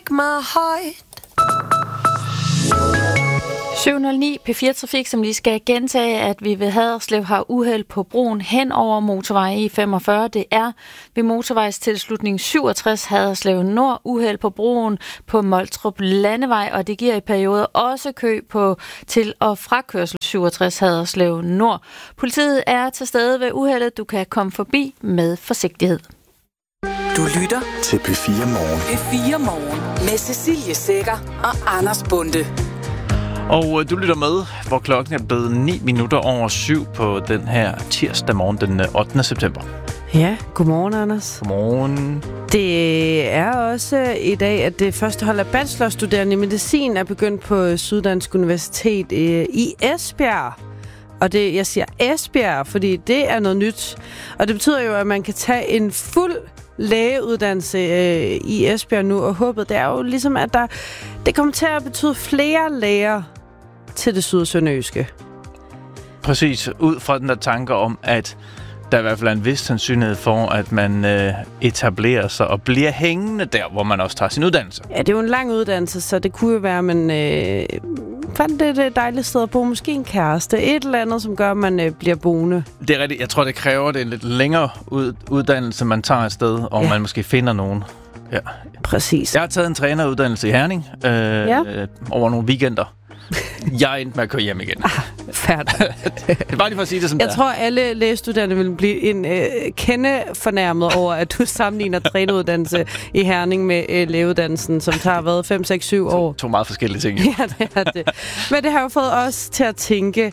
break my heart. 709 P4 Trafik, som lige skal gentage, at vi ved Haderslev har uheld på broen hen over motorvej E45. Det er ved motorvejstilslutning 67 Haderslev Nord, uheld på broen på Moltrup Landevej, og det giver i perioder også kø på til- og frakørsel 67 Haderslev Nord. Politiet er til stede ved uheldet. Du kan komme forbi med forsigtighed. Du lytter til P4 Morgen. P4 Morgen med Cecilie Sækker og Anders Bonde. Og du lytter med, hvor klokken er blevet 7:09 på den her tirsdag morgen, den 8. september. Ja, godmorgen, Anders. Godmorgen. Det er også i dag, at det første hold af bachelorstuderende i medicin er begyndt på Syddansk Universitet i Esbjerg. Og jeg siger Esbjerg, fordi det er noget nyt. Og det betyder jo, at man kan tage en fuld lægeuddannelse i Esbjerg nu, og håbet det er jo ligesom, at det kommer til at betyde flere læger til det sydsønderjyske. Præcis, ud fra den der tanke om, at der i hvert fald er en vis sandsynlighed for, at man etablerer sig og bliver hængende der, hvor man også tager sin uddannelse. Ja, det er jo en lang uddannelse, så det kunne jo være, at man fandt det et dejligt sted at bo. Måske en kæreste. Et eller andet, som gør, at man bliver boende. Det er rigtigt. Jeg tror, det kræver det en lidt længere uddannelse, man tager et sted, og man måske finder nogen. Ja. Præcis. Jeg har taget en træneruddannelse i Herning over nogle weekender. Jeg endte med at køre hjem igen. Færdigt. Det er bare lige for at sige det som Jeg tror, alle lægestuderende vil blive en kende fornærmet over, at du sammenligner træneruddannelse i Herning med lægeuddannelsen, som tager været 5, 6, 7 år. To meget forskellige ting. Ja, det er det. Men det har jo fået os til at tænke,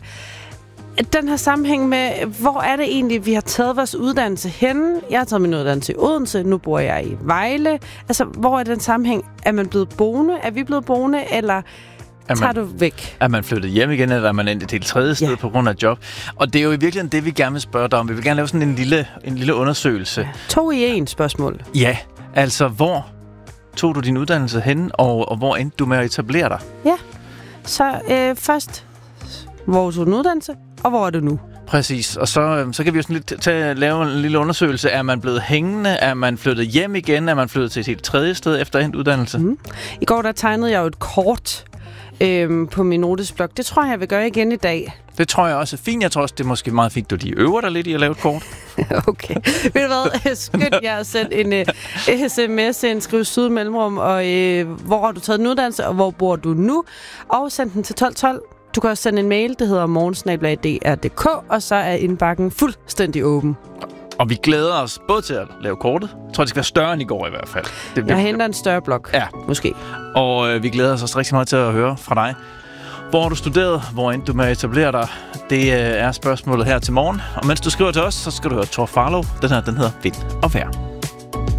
den her sammenhæng med, hvor er det egentlig, vi har taget vores uddannelse henne? Jeg har taget min uddannelse i Odense, nu bor jeg i Vejle. Altså, hvor er den sammenhæng? Er man blevet boende? Er vi blevet boende, eller tager du væk? Er man flyttet hjem igen, eller er man endt et helt tredje sted på grund af job? Og det er jo i virkeligheden det, vi gerne vil spørge dig om. Vi vil gerne lave sådan en lille undersøgelse. Ja. 2 i 1 spørgsmål. Ja, altså hvor tog du din uddannelse hen, og hvor endte du med at etablere dig? Ja, så først, hvor tog du din uddannelse, og hvor er du nu? Præcis, og så kan vi jo sådan lidt lave en lille undersøgelse. Er man blevet hængende? Er man flyttet hjem igen? Er man flyttet til et helt tredje sted efter endt uddannelse? I går der tegnede jeg jo et kort på min notesblok. Det tror jeg vil gøre igen i dag. Det tror jeg også er fint. Jeg tror også, det er måske meget fint, du lige øver dig lidt i at lave et kort. Okay. Ved du hvad? Skynd jer at sende en sms ind, skriv syd mellemrum, og hvor har du taget en uddannelse, og hvor bor du nu? Og send den til 1212. Du kan også sende en mail, det hedder morgensnabel@dr.dk, og så er indbakken fuldstændig åben. Og vi glæder os både til at lave kortet. Jeg tror, det skal være større end i går i hvert fald. Jeg henter en større blok. Ja. Måske. Og vi glæder os også rigtig meget til at høre fra dig. Hvor har du studeret? Hvor endte du med at etablere dig? Det er spørgsmålet her til morgen. Og mens du skriver til os, så skal du høre Thor Farlow. Den hedder Vind og Vejr.